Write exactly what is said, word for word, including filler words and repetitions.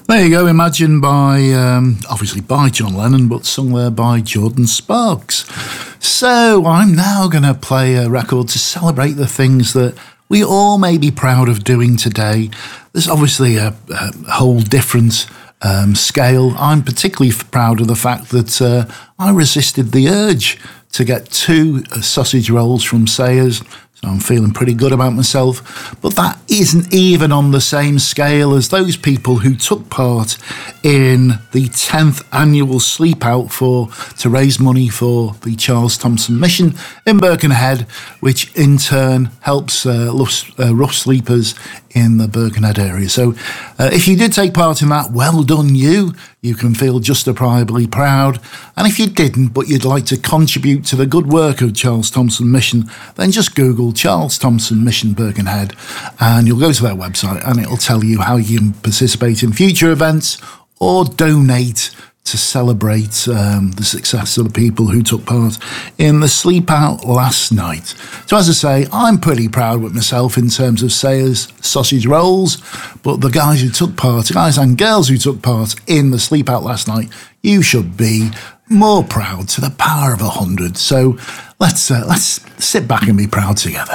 There you go, Imagine by, um, obviously by John Lennon, but sung there by Jordan Sparks. So I'm now going to play a record to celebrate the things that we all may be proud of doing today. There's obviously a, a whole different um, scale. I'm particularly proud of the fact that uh, I resisted the urge to get two uh, sausage rolls from Sayers. So I'm feeling pretty good about myself. But that isn't even on the same scale as those people who took part in the tenth annual Sleep Out for to raise money for the Charles Thompson Mission in Birkenhead, which in turn helps uh, rough, uh, rough sleepers in the Birkenhead area. So uh, if you did take part in that, well done you. You can feel justifiably proud. And if you didn't, but you'd like to contribute to the good work of Charles Thompson Mission, then just Google Charles Thompson Mission Birkenhead and you'll go to their website and it'll tell you how you can participate in future events or donate to celebrate um, the success of the people who took part in the Sleep Out last night. So as I say, I'm pretty proud with myself in terms of Sayers sausage rolls, but the guys who took part, guys and girls who took part in the Sleep Out last night, you should be more proud to the power of a hundred. So let's uh, let's sit back and be proud together.